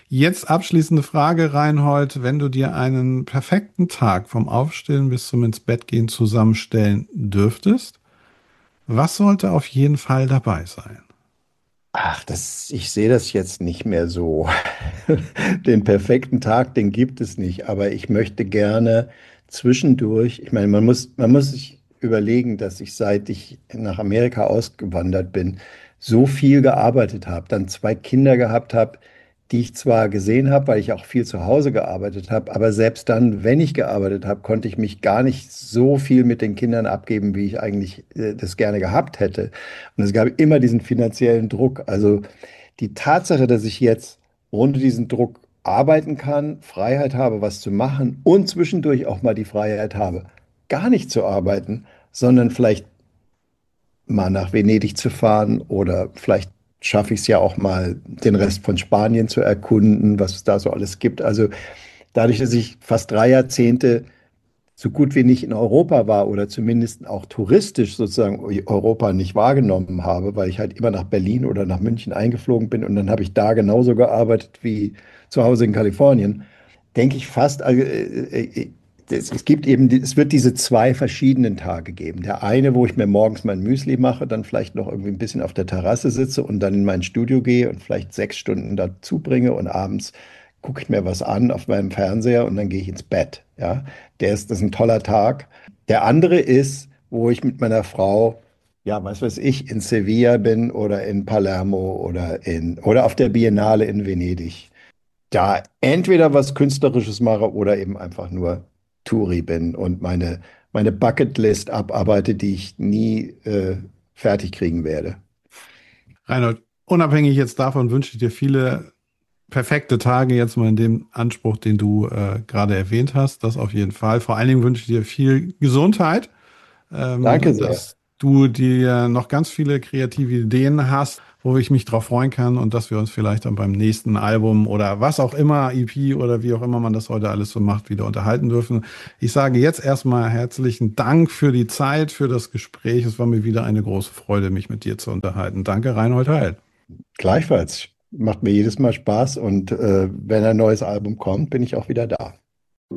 Jetzt abschließende Frage, Reinhold. Wenn du dir einen perfekten Tag vom Aufstehen bis zum ins Bett gehen zusammenstellen dürftest, was sollte auf jeden Fall dabei sein? Ach, ich sehe das jetzt nicht mehr so. Den perfekten Tag, den gibt es nicht. Aber ich möchte gerne zwischendurch, ich meine, man muss sich überlegen, dass ich, seit ich nach Amerika ausgewandert bin, so viel gearbeitet habe, dann zwei Kinder gehabt habe, die ich zwar gesehen habe, weil ich auch viel zu Hause gearbeitet habe, aber selbst dann, wenn ich gearbeitet habe, konnte ich mich gar nicht so viel mit den Kindern abgeben, wie ich eigentlich das gerne gehabt hätte. Und es gab immer diesen finanziellen Druck. Also die Tatsache, dass ich jetzt ohne diesen Druck arbeiten kann, Freiheit habe, was zu machen und zwischendurch auch mal die Freiheit habe, gar nicht zu arbeiten, sondern vielleicht mal nach Venedig zu fahren oder vielleicht schaffe ich es ja auch mal, den Rest von Spanien zu erkunden, was es da so alles gibt. Also dadurch, dass ich fast 3 Jahrzehnte so gut wie nicht in Europa war oder zumindest auch touristisch sozusagen Europa nicht wahrgenommen habe, weil ich halt immer nach Berlin oder nach München eingeflogen bin und dann habe ich da genauso gearbeitet wie zu Hause in Kalifornien, denke ich fast, es gibt eben, es wird diese zwei verschiedenen Tage geben. Der eine, wo ich mir morgens mein Müsli mache, dann vielleicht noch irgendwie ein bisschen auf der Terrasse sitze und dann in mein Studio gehe und vielleicht 6 Stunden dazu bringe und abends gucke ich mir was an auf meinem Fernseher und dann gehe ich ins Bett. Ja, das ist ein toller Tag. Der andere ist, wo ich mit meiner Frau, ja, was weiß ich, in Sevilla bin oder in Palermo oder auf der Biennale in Venedig. Da entweder was Künstlerisches mache oder eben einfach nur Touri bin und meine Bucketlist abarbeite, die ich nie fertig kriegen werde. Reinhold, unabhängig jetzt davon wünsche ich dir viele perfekte Tage jetzt mal in dem Anspruch, den du gerade erwähnt hast. Das auf jeden Fall. Vor allen Dingen wünsche ich dir viel Gesundheit, Danke sehr. dass du dir noch ganz viele kreative Ideen hast, wo ich mich drauf freuen kann und dass wir uns vielleicht dann beim nächsten Album oder was auch immer, EP oder wie auch immer man das heute alles so macht, wieder unterhalten dürfen. Ich sage jetzt erstmal herzlichen Dank für die Zeit, für das Gespräch. Es war mir wieder eine große Freude, mich mit dir zu unterhalten. Danke, Reinhold Heil. Gleichfalls. Macht mir jedes Mal Spaß und wenn ein neues Album kommt, bin ich auch wieder da.